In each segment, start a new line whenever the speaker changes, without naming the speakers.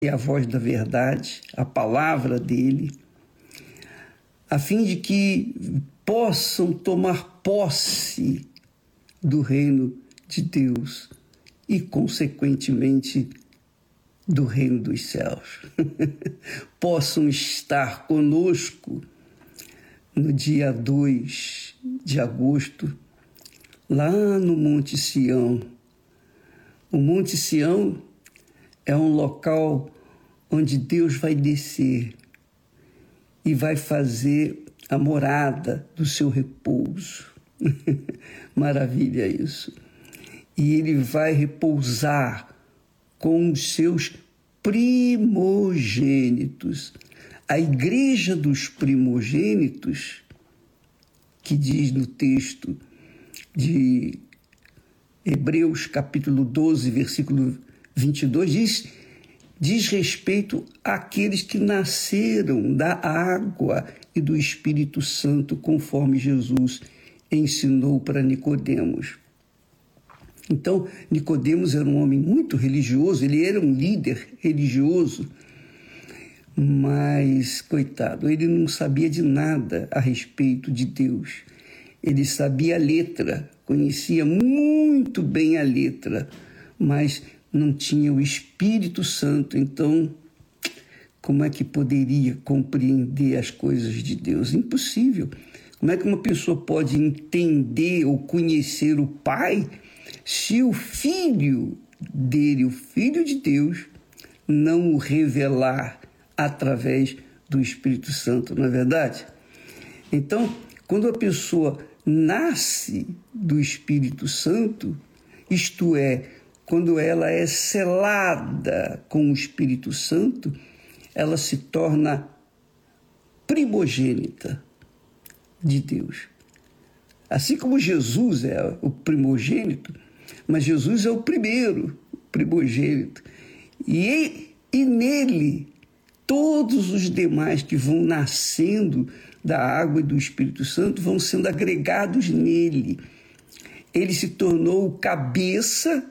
é a voz da verdade, a palavra dele, a fim de que possam tomar posse do reino de Deus e, consequentemente, do reino dos céus. Possam estar conosco no dia 2 de agosto, lá no Monte Sião. O Monte Sião é um local onde Deus vai descer e vai fazer a morada do seu repouso. Maravilha isso. E ele vai repousar com os seus primogênitos. A igreja dos primogênitos, que diz no texto de Hebreus capítulo 12, versículo 22, diz respeito àqueles que nasceram da água e do Espírito Santo, conforme Jesus ensinou para Nicodemos. Então, Nicodemos era um homem muito religioso, ele era um líder religioso, mas, coitado, ele não sabia de nada a respeito de Deus. Ele sabia a letra, conhecia muito bem a letra, mas não tinha o Espírito Santo. Então, como é que poderia compreender as coisas de Deus? Impossível. Como é que uma pessoa pode entender ou conhecer o Pai se o Filho dele, o Filho de Deus, não o revelar através do Espírito Santo, não é verdade? Então, quando a pessoa nasce do Espírito Santo, isto é, quando ela é selada com o Espírito Santo, ela se torna primogênita de Deus. Assim como Jesus é o primogênito, mas Jesus é o primeiro primogênito. E nele, todos os demais que vão nascendo da água e do Espírito Santo vão sendo agregados nele. Ele se tornou o cabeça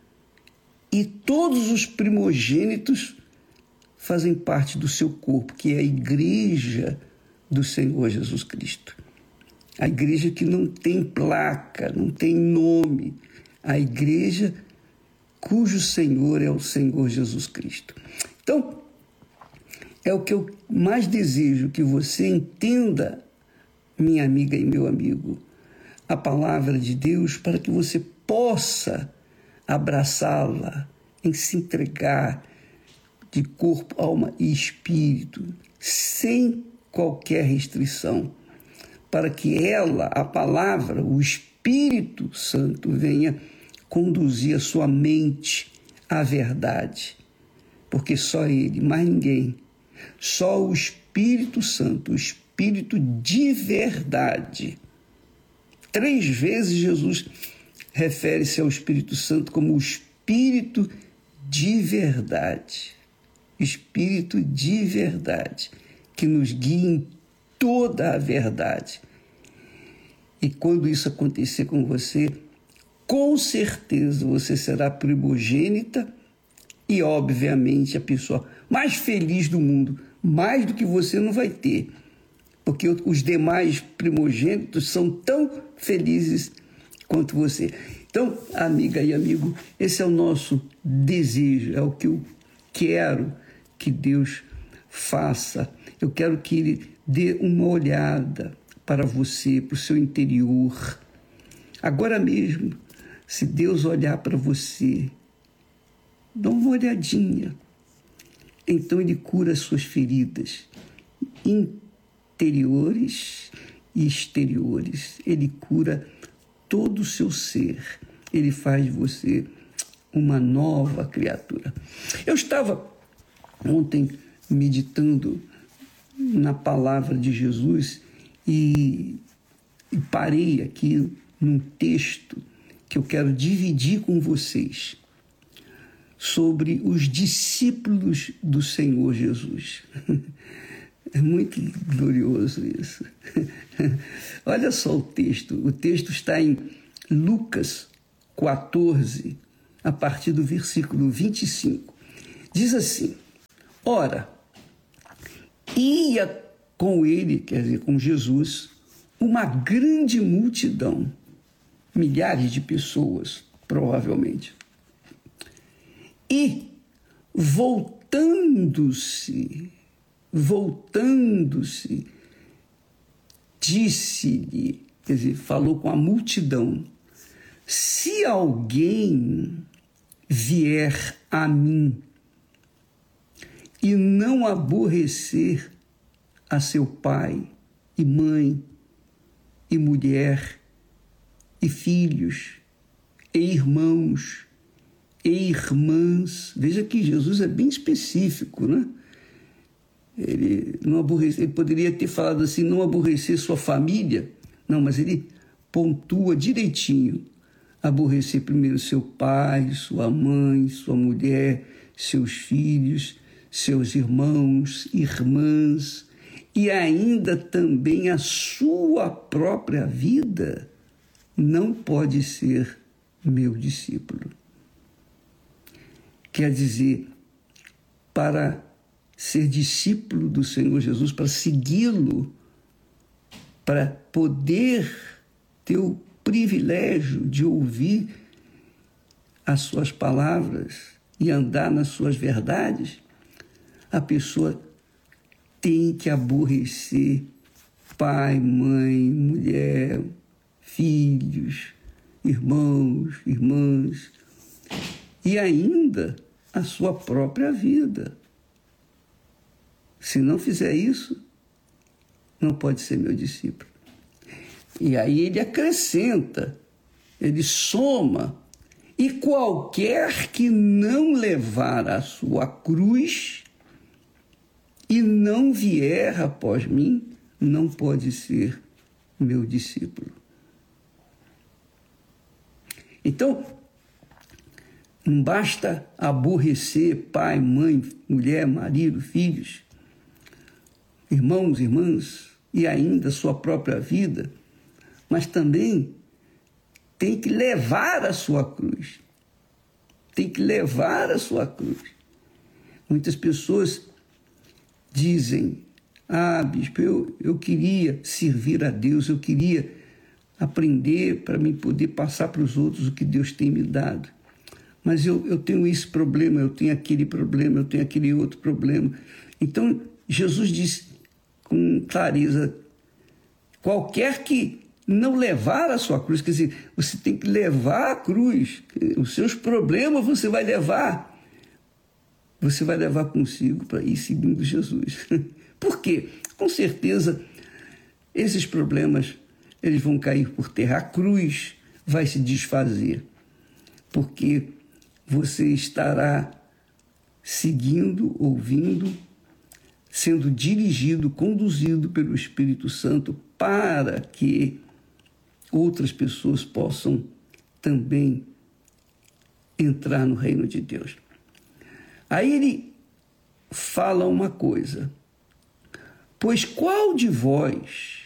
e todos os primogênitos fazem parte do seu corpo, que é a igreja do Senhor Jesus Cristo. A igreja que não tem placa, não tem nome. A igreja cujo Senhor é o Senhor Jesus Cristo. Então, é o que eu mais desejo que você entenda, minha amiga e meu amigo, a palavra de Deus, para que você possa abraçá-la, em se entregar de corpo, alma e espírito, sem qualquer restrição, para que ela, a palavra, o Espírito Santo, venha conduzir a sua mente à verdade. Porque só ele, mais ninguém, só o Espírito Santo, o Espírito de verdade. 3 vezes Jesus refere-se ao Espírito Santo como o Espírito de verdade. Espírito de verdade, que nos guia em toda a verdade. E quando isso acontecer com você, com certeza você será primogênita e, obviamente, a pessoa mais feliz do mundo. Mais do que você não vai ter, porque os demais primogênitos são tão felizes quanto você. Então, amiga e amigo, esse é o nosso desejo, é o que eu quero que Deus faça. Eu quero que Ele dê uma olhada para você, para o seu interior. Agora mesmo, se Deus olhar para você, dá uma olhadinha. Então Ele cura as suas feridas interiores e exteriores. Ele cura todo o seu ser. Ele faz de você uma nova criatura. Eu estava ontem meditando na palavra de Jesus e parei aqui num texto que eu quero dividir com vocês sobre os discípulos do Senhor Jesus. É muito glorioso isso. Olha só o texto está em Lucas 14, a partir do versículo 25. Diz assim: Ora, ia com ele, quer dizer, com Jesus, uma grande multidão, milhares de pessoas, provavelmente. E voltando-se, disse-lhe, quer dizer, falou com a multidão: se alguém vier a mim e não aborrecer a seu pai e mãe e mulher e filhos e irmãos e irmãs. Veja que Jesus é bem específico, né? Ele poderia ter falado assim, não aborrecer sua família. Não, mas ele pontua direitinho. Aborrecer primeiro seu pai, sua mãe, sua mulher, seus filhos, seus irmãos, irmãs, e ainda também a sua própria vida, não pode ser meu discípulo. Quer dizer, para ser discípulo do Senhor Jesus, para segui-lo, para poder ter o privilégio de ouvir as suas palavras e andar nas suas verdades, a pessoa tem que aborrecer pai, mãe, mulher, filhos, irmãos, irmãs, e ainda a sua própria vida. Se não fizer isso, não pode ser meu discípulo. E aí ele acrescenta, ele soma: e qualquer que não levar a sua cruz e não vier após mim, não pode ser meu discípulo. Então, não basta aborrecer pai, mãe, mulher, marido, filhos, irmãos, irmãs, e ainda sua própria vida, mas também tem que levar a sua cruz. Tem que levar a sua cruz. Muitas pessoas dizem: bispo, eu queria servir a Deus, eu queria aprender para me poder passar para os outros o que Deus tem me dado. Mas eu tenho esse problema, eu tenho aquele problema, eu tenho aquele outro problema. Então, Jesus disse com clareza: qualquer que não levar a sua cruz, quer dizer, você tem que levar a cruz, os seus problemas você vai levar consigo para ir seguindo Jesus. Por quê? Com certeza, esses problemas, eles vão cair por terra. A cruz vai se desfazer, porque você estará seguindo, ouvindo, sendo dirigido, conduzido pelo Espírito Santo para que outras pessoas possam também entrar no reino de Deus. Aí ele fala uma coisa: pois qual de vós,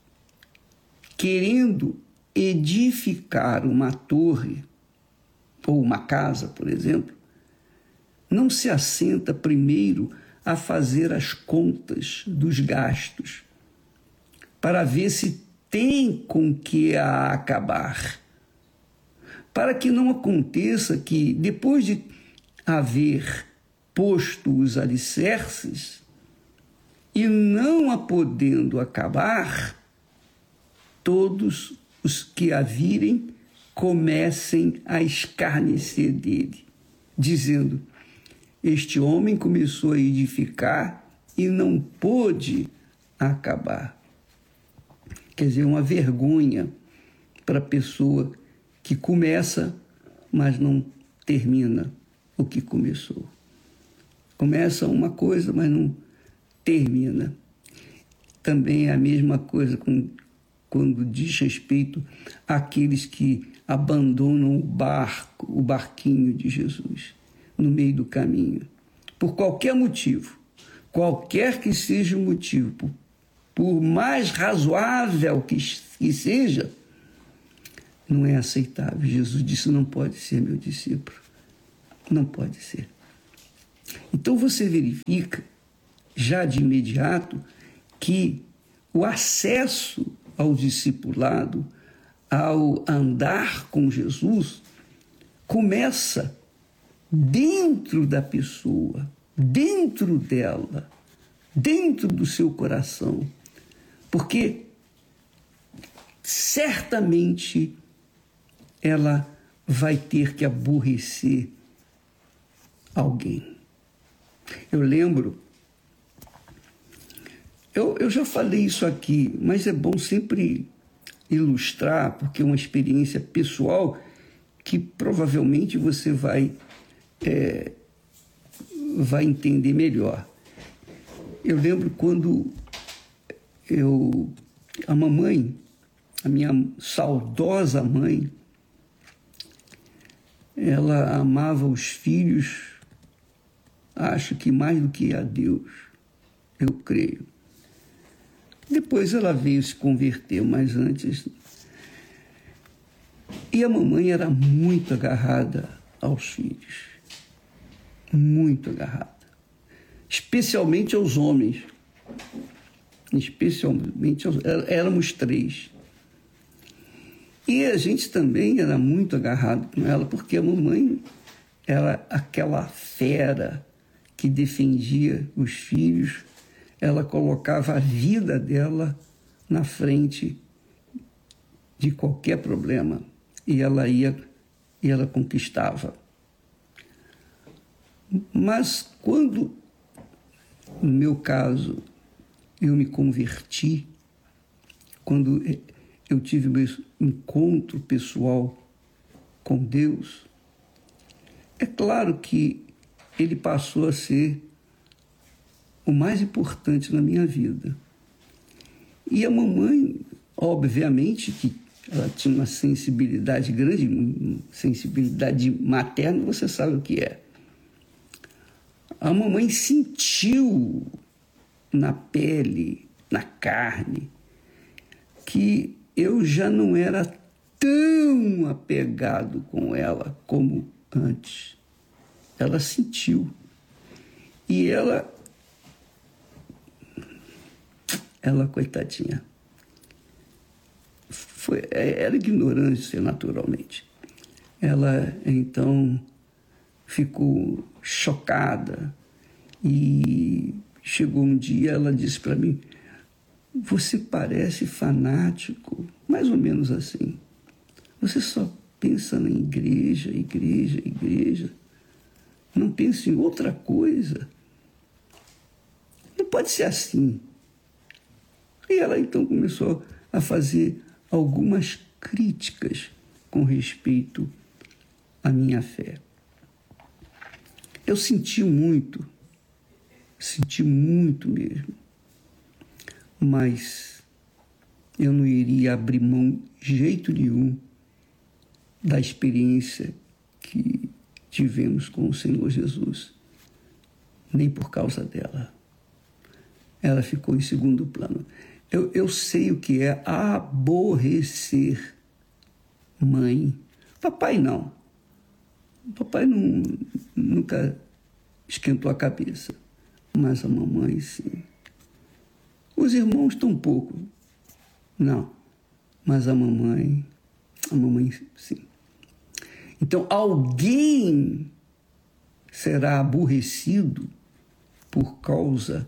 querendo edificar uma torre ou uma casa, por exemplo, não se assenta primeiro a fazer as contas dos gastos, para ver se tem com que a acabar, para que não aconteça que, depois de haver posto os alicerces e não a podendo acabar, todos os que a virem comecem a escarnecer dele, dizendo: este homem começou a edificar e não pôde acabar. Quer dizer, uma vergonha para a pessoa que começa, mas não termina o que começou. Começa uma coisa, mas não termina. Também é a mesma coisa quando diz respeito àqueles que abandonam o barquinho de Jesus no meio do caminho, por qualquer motivo, qualquer que seja o motivo, por mais razoável que seja, não é aceitável. Jesus disse: não pode ser meu discípulo. Não pode ser. Então você verifica já de imediato que o acesso ao discipulado, ao andar com Jesus, começa dentro da pessoa, dentro dela, dentro do seu coração. Porque certamente ela vai ter que aborrecer alguém. Eu lembro, eu já falei isso aqui, mas é bom sempre ilustrar, porque é uma experiência pessoal que provavelmente você vai entender melhor. Eu lembro quando a mamãe, a minha saudosa mãe, ela amava os filhos, acho que mais do que a Deus, eu creio. Depois ela veio se converter, mas antes... E a mamãe era muito agarrada aos filhos, muito agarrada, especialmente aos homens, éramos 3. E a gente também era muito agarrado com ela, porque a mamãe era aquela fera que defendia os filhos, ela colocava a vida dela na frente de qualquer problema e ela conquistava. Mas quando, no meu caso, eu me converti, quando eu tive meu encontro pessoal com Deus, é claro que ele passou a ser o mais importante na minha vida. E a mamãe, obviamente, que ela tinha uma sensibilidade grande, sensibilidade materna, você sabe o que é. A mamãe sentiu na pele, na carne, que eu já não era tão apegado com ela como antes. Ela sentiu. E ela, coitadinha, era ignorância naturalmente. Ela, então, ficou chocada e chegou um dia, ela disse para mim: você parece fanático, mais ou menos assim. Você só pensa na igreja, igreja, igreja. Não pensa em outra coisa. Não pode ser assim. E ela então começou a fazer algumas críticas com respeito à minha fé. Eu senti muito mesmo. Mas eu não iria abrir mão de jeito nenhum da experiência que tivemos com o Senhor Jesus, nem por causa dela. Ela ficou em segundo plano. Eu sei o que é aborrecer mãe. Papai não. Papai nunca esquentou a cabeça, mas a mamãe sim. Os irmãos tampouco. Não. Mas a mamãe sim. Então, alguém será aborrecido por causa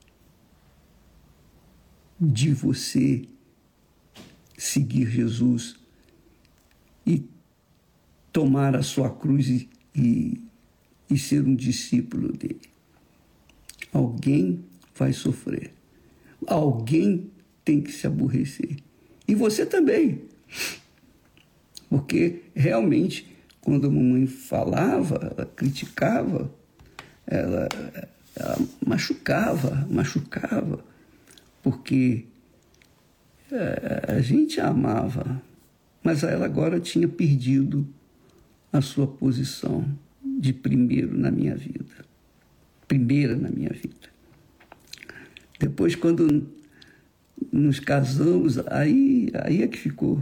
de você seguir Jesus e tomar a sua cruz e ser um discípulo dele. Alguém vai sofrer. Alguém tem que se aborrecer. E você também. Porque realmente, quando a mamãe falava, ela criticava, ela machucava, porque a gente a amava, mas ela agora tinha perdido a sua posição de primeira na minha vida. Depois, quando nos casamos, aí é que ficou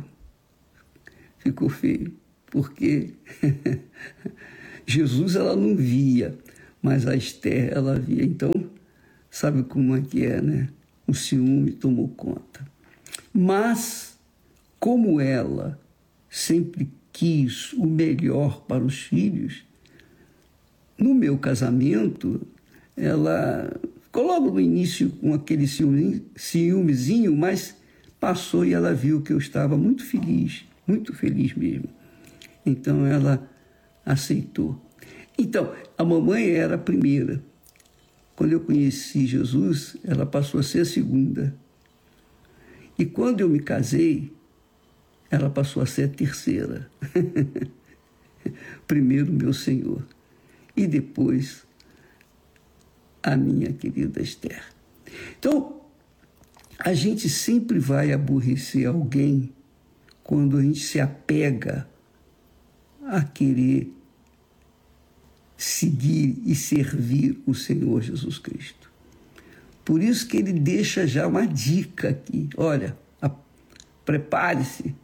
feio, porque Jesus ela não via, Mas a Esther, ela via. Então, sabe como é que é, né? O ciúme tomou conta. Mas, como ela sempre quis o melhor para os filhos, no meu casamento, ela ficou logo no início com aquele ciúmezinho, mas passou e ela viu que eu estava muito feliz mesmo. Então, ela aceitou. Então, a mamãe era a primeira. Quando eu conheci Jesus, ela passou a ser a segunda. E quando eu me casei, ela passou a ser a terceira. Primeiro meu Senhor. E depois a minha querida Esther. Então, a gente sempre vai aborrecer alguém quando a gente se apega a querer seguir e servir o Senhor Jesus Cristo. Por isso que ele deixa já uma dica aqui. Olha, prepare-se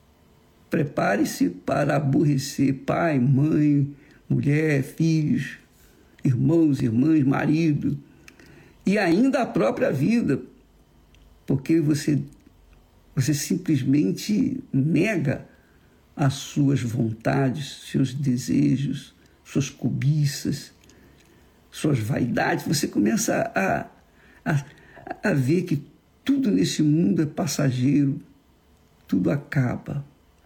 para aborrecer pai, mãe, mulher, filhos, irmãos, irmãs, marido e ainda a própria vida, porque você simplesmente nega as suas vontades, seus desejos, suas cobiças, suas vaidades. Você começa a ver que tudo nesse mundo é passageiro, tudo acaba.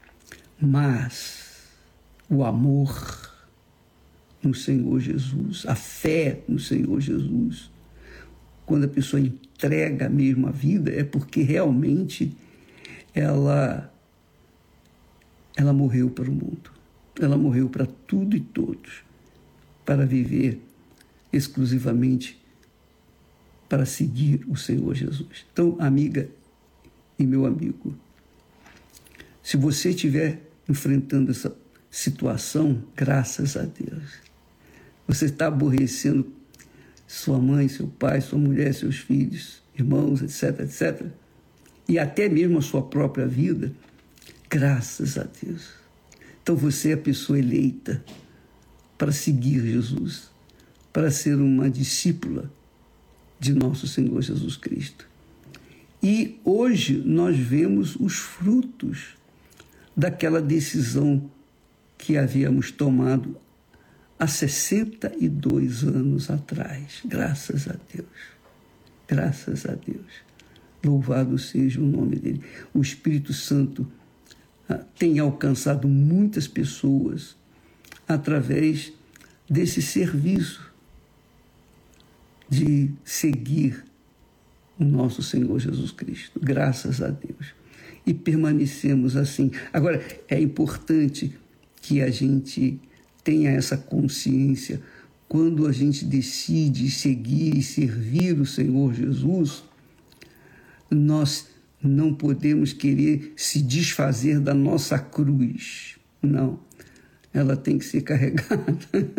Mas o amor no Senhor Jesus, a fé no Senhor Jesus, quando a pessoa entrega mesmo a vida, é porque realmente ela morreu para o mundo. Ela morreu para tudo e todos, para viver exclusivamente para seguir o Senhor Jesus. Então, amiga e meu amigo, se você estiver enfrentando essa situação, graças a Deus, você está aborrecendo sua mãe, seu pai, sua mulher, seus filhos, irmãos, etc., etc., e até mesmo a sua própria vida, graças a Deus. Então você é a pessoa eleita para seguir Jesus, para ser uma discípula de nosso Senhor Jesus Cristo. E hoje nós vemos os frutos daquela decisão que havíamos tomado há 62 anos atrás. Graças a Deus. Graças a Deus. Louvado seja o nome dele. O Espírito Santo tem alcançado muitas pessoas através desse serviço de seguir o nosso Senhor Jesus Cristo. Graças a Deus. E permanecemos assim. Agora, é importante que a gente tenha essa consciência. Quando a gente decide seguir e servir o Senhor Jesus, nós não podemos querer se desfazer da nossa cruz. Não, ela tem que ser carregada.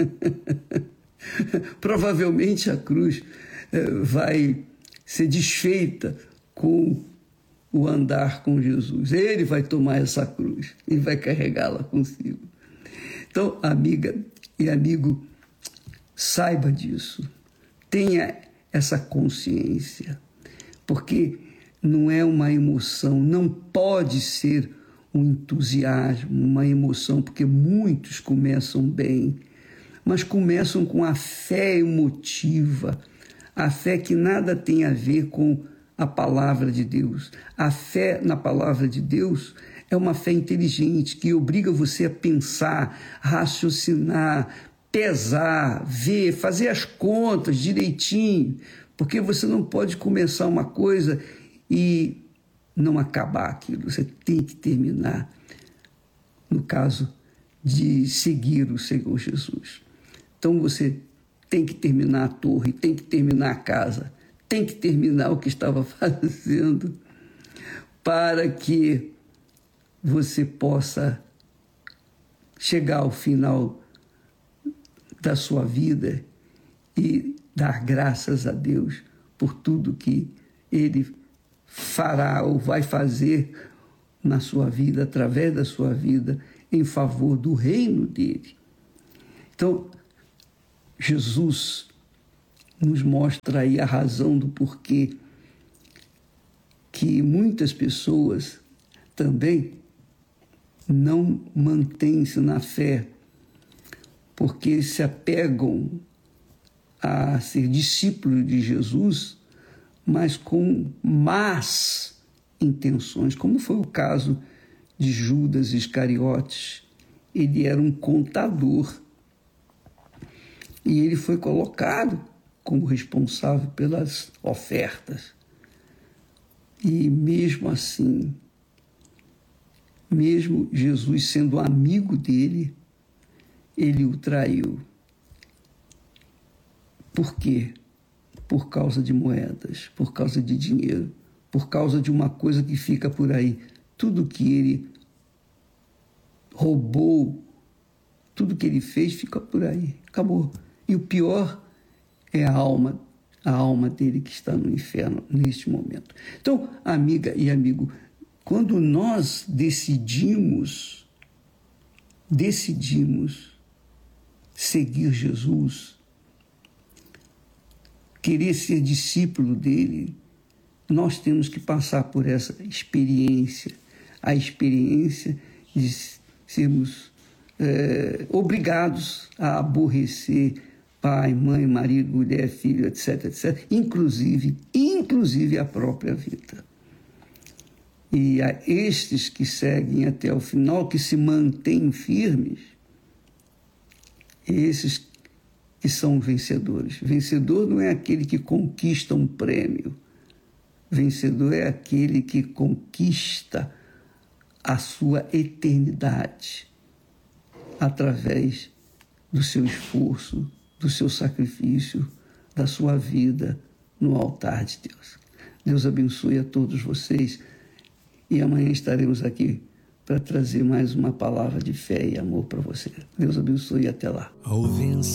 Provavelmente a cruz vai ser desfeita com o andar com Jesus. Ele vai tomar essa cruz e vai carregá-la consigo. Então, amiga e amigo, saiba disso. Tenha essa consciência, porque não é uma emoção, não pode ser um entusiasmo, uma emoção, porque muitos começam bem, mas começam com a fé emotiva, a fé que nada tem a ver com a palavra de Deus. A fé na palavra de Deus é uma fé inteligente que obriga você a pensar, raciocinar, pesar, ver, fazer as contas direitinho, porque você não pode começar uma coisa e não acabar aquilo. Você tem que terminar, no caso de seguir o Senhor Jesus. Então você tem que terminar a torre, tem que terminar a casa, tem que terminar o que estava fazendo para que você possa chegar ao final da sua vida e dar graças a Deus por tudo que Ele fará ou vai fazer na sua vida, através da sua vida, em favor do reino dele. Então, Jesus nos mostra aí a razão do porquê que muitas pessoas também não mantêm-se na fé, porque se apegam a ser discípulos de Jesus, mas com más intenções, como foi o caso de Judas Iscariotes. Ele era um contador e ele foi colocado como responsável pelas ofertas. E mesmo assim, mesmo Jesus sendo amigo dele, ele o traiu. Por quê? Por causa de moedas, por causa de dinheiro, por causa de uma coisa que fica por aí. Tudo que ele roubou, tudo que ele fez fica por aí, acabou. E o pior é a alma dele que está no inferno neste momento. Então, amiga e amigo, quando nós decidimos seguir Jesus, querer ser discípulo dele, nós temos que passar por essa experiência, a experiência de sermos obrigados a aborrecer pai, mãe, marido, mulher, filho, etc., etc., inclusive a própria vida. E a estes que seguem até o final, que se mantêm firmes, esses que são vencedores. Vencedor não é aquele que conquista um prêmio. Vencedor é aquele que conquista a sua eternidade através do seu esforço, do seu sacrifício, da sua vida no altar de Deus. Deus abençoe a todos vocês e amanhã estaremos aqui para trazer mais uma palavra de fé e amor para você. Deus abençoe e até lá.